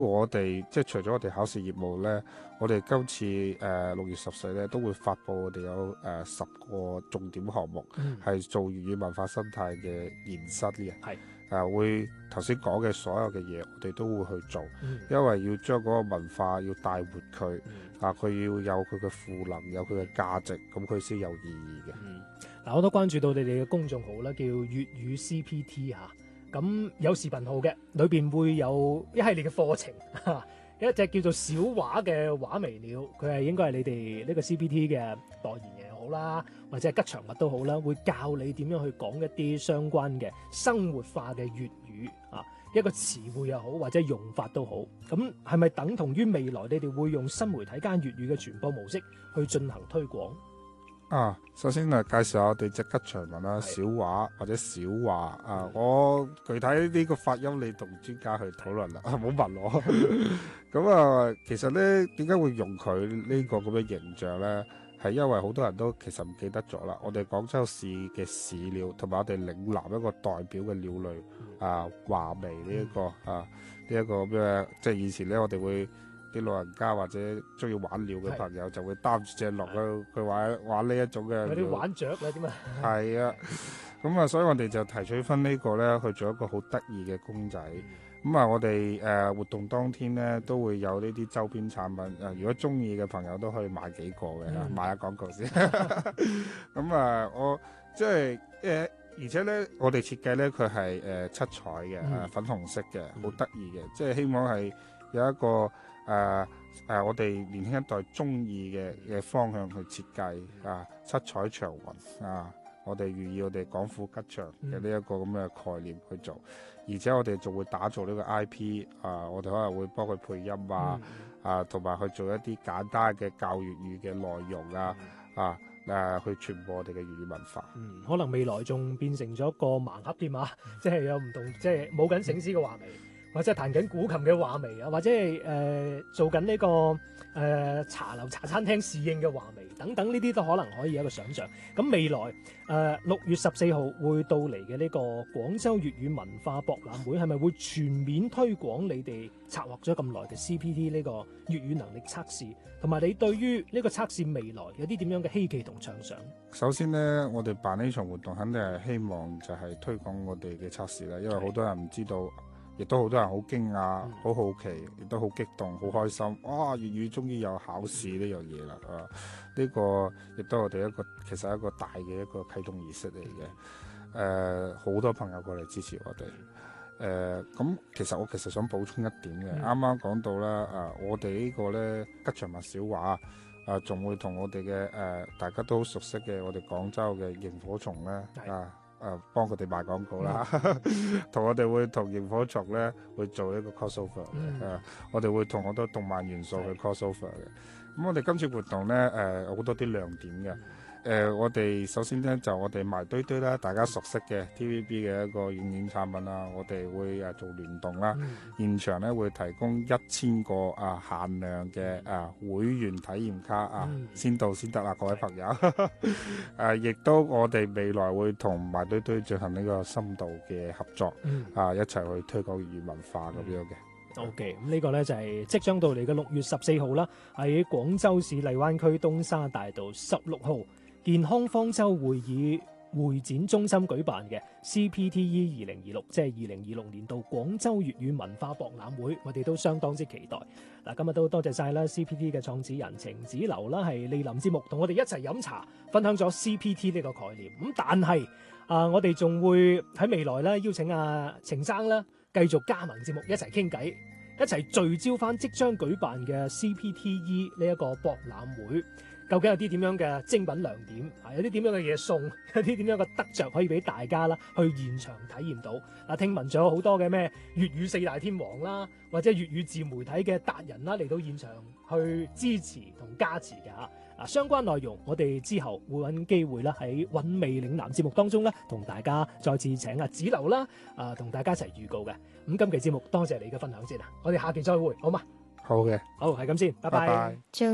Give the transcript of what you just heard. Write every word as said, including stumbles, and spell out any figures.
我哋即係除咗我哋考試業務咧，我哋今次誒六月十四咧都會發布我哋有誒十個重點項目，係、嗯、做粵語文化生態嘅延伸嘅。係誒、啊、會頭先講嘅所有嘅嘢，我哋都會去做，嗯、因為要將嗰個文化要帶活佢，嗯、啊佢要有佢嘅賦能，有佢嘅價值，咁佢先有意義嘅。嗯， 嗱我都關注到你哋嘅公眾號啦，叫粵語 C P T 嚇。咁有視頻號嘅，裏邊會有一系列嘅課程，一隻叫做小畫嘅畫眉鳥，佢係應該係你哋呢個 C P T 嘅代言嘅又好啦，或者係吉祥物都好啦，會教你點樣去講一啲相關嘅生活化嘅粵語啊，一個詞彙又好，或者用法都好。咁係咪等同於未來你哋會用新媒體間粵語嘅傳播模式去進行推廣？ 啊，首先啊，介紹下我哋隻吉祥物啦，小畫或者小話啊，我具體呢個發音你同專家去討論啦，唔好問我。咁啊，其實咧點解會用佢呢個咁嘅形象咧？係因為好多人都其實唔記得咗啦。我哋廣州市嘅市鳥，同埋我哋嶺南一個代表嘅鳥類啊，畫眉呢一個啊，呢一個咩？即係以前咧，我哋會。啲老人家或者中意玩鳥嘅朋友就會擔住隻鹿去去玩玩呢一種嘅。 有啲玩雀啦，點啊？ 係啊，咁啊，所以我哋就提取翻呢個咧去做一個好得意嘅公仔。咁啊，我哋誒活動當天咧都會有呢啲周邊產品。誒，如果中意嘅朋友都可以買幾個嘅，嗯、買下廣告先。咁啊，我即係誒，而且咧，我哋設計咧佢係誒七彩嘅，誒、嗯、粉紅色嘅，好得意嘅，即係希望係有一個。誒誒、呃呃，我哋年輕一代中意嘅嘅方向去設計啊，七彩祥雲啊，我哋寓意我哋廣富吉祥嘅呢一個咁嘅概念去做，嗯、而且我哋仲會打造呢個 I P 啊，我哋可能會幫佢配音啊，嗯、啊，同埋去做一啲簡單嘅教粵語嘅內容啊，嗯、啊誒、啊，去傳播我哋嘅粵語文化。 嗯，可能未來仲變成咗個盲盒添啊，即係有唔同，即係冇緊醒獅嘅畫眉。或者係彈緊古琴嘅畫眉啊，或者係誒、呃、做緊呢、這個誒、呃、茶樓茶餐廳侍應嘅畫眉等等，呢啲都可能可以有一個想像。咁未來誒六、呃、月十四號會到嚟嘅呢個廣州粵語文化博覽會，係咪會全面推廣你哋策劃咗咁耐嘅 C P T 呢個粵語能力測試？同埋你對於呢個測試未來有啲點樣嘅希冀同暢想？ 首先呢，我哋辦呢場活動肯定係希望就係推廣我哋嘅測試啦，因為好多人唔知道。亦都好多人好驚訝、好、嗯、好奇，亦都好激動、好開心。哇！粵語終於有考試呢樣嘢啦！啊，呢、這個亦都係我哋一個其實一個大嘅一個啟動儀式嚟嘅。誒、呃，好多朋友過嚟支持我哋。誒、呃，咁其實我其實想補充一點嘅，啱啱講到啦，啊，我哋呢個咧吉祥物小話啊，仲會同我哋嘅誒大家都好熟悉嘅我哋廣州嘅螢火蟲咧啊。誒幫佢哋賣廣告啦，同、嗯、我哋會同螢火蟲咧會做一個 crossover 嘅、嗯啊，我哋會同好多動漫元素去 crossover 嘅。咁、嗯、我哋今次活動咧誒好多啲亮點嘅。誒、呃，我哋首先咧就我哋埋堆堆啦，大家熟悉嘅 T V B 嘅一個軟件產品啦，我哋會誒做聯動啦，嗯、現場咧會提供一千個啊限量嘅啊會員體驗卡啊，嗯、先到先得啦，各位朋友。誒、啊，亦都我哋未來會同埋堆堆進行呢個深度嘅合作，嗯、啊，一齊去推廣粵語文化咁樣嘅。 OK，咁呢個呢就係即將到嚟嘅六月十四號啦，喺廣州市荔灣區東沙大道十六號。健康方舟會議會展中心舉辦嘅 C P T E 二零二六，即係二零二六年度廣州粵語文化博覽會，我哋都相當之期待。嗱，今日都多謝晒啦 C P T 嘅創始人程子樓啦，係蒞臨節目同我哋一齊飲茶，分享咗 C P T 呢個概念。咁但係啊，我哋仲會喺未來咧邀請阿程生啦，繼續加盟節目一齊傾偈，一齊聚焦翻即將舉辦嘅 C P T E 呢一個博覽會。究竟有啲點樣嘅精品亮點啊？有啲點樣嘅嘢送，有啲點樣嘅得着可以俾大家啦，去現場體驗到。嗱，聽聞仲有好多嘅咩粵語四大天王啦，或者粵語自媒體嘅達人啦嚟到現場去支持同加持嘅嚇。嗱，相關內容我哋之後會揾機會啦，喺韻味嶺南節目當中咧，同大家再次請阿子樓啦，啊，同大家一齊預告嘅。咁今期節目多謝你嘅分享先啊，我哋下期再會，好嘛？ 好嘅， 好係咁先，拜拜。拜拜。